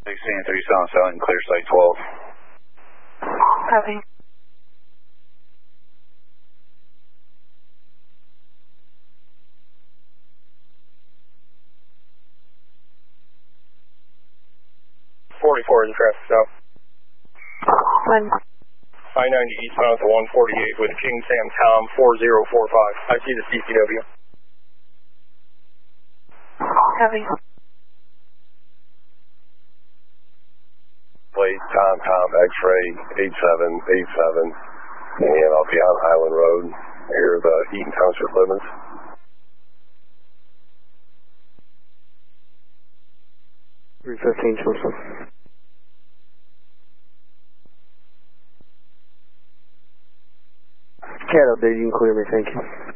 16 3 South, clear site 12. Copy. .44 is traffic stop. One. I-90 eastbound to 148 with King Sam Tom 4045. I see the CCW. Copy. Plate Tom X-ray 8787, and I'll be on Highland Road near the Eaton Township limits. .315 Joseph. Cat update, you can clear me, thank you.